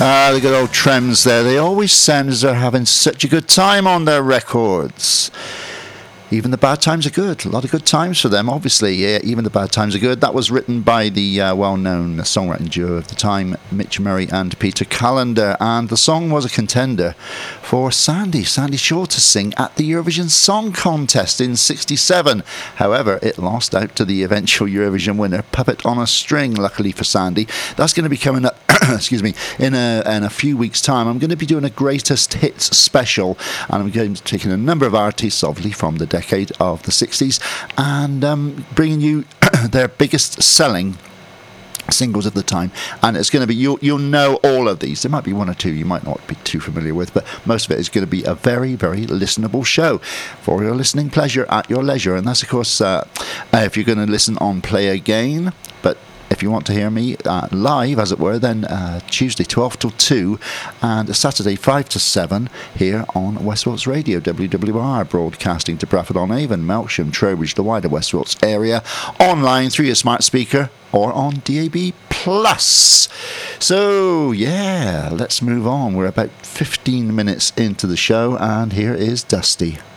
The good old Trems there. They always sound as they're having such a good time on their records. Even the bad times are good. A lot of good times for them, obviously. Yeah, even the bad times are good. That was written by the well-known songwriting duo of the time, Mitch Murray and Peter Callender. And the song was a contender for Sandy Shaw to sing at the Eurovision Song Contest in '67. However, it lost out to the eventual Eurovision winner, Puppet on a String, luckily for Sandy. That's going to be coming up, excuse me, in a few weeks' time. I'm going to be doing a greatest hits special, and I'm going to be taking a number of artists, obviously, from the decade of the 60s, and bringing you their biggest selling singles of the time. And it's going to be, you'll know all of these. There might be one or two you might not be too familiar with, but most of it is going to be a very, very listenable show for your listening pleasure at your leisure. And that's, of course, if you're going to listen on Play Again. But if you want to hear me live, as it were, then Tuesday 12 till 2 and Saturday 5 to 7 here on Westwalks Radio, WWR, broadcasting to Bradford-on-Avon, Melksham, Trowbridge, the wider Westwalks area, online through your smart speaker or on DAB+. So, yeah, let's move on. We're about 15 minutes into the show, and here is Dusty.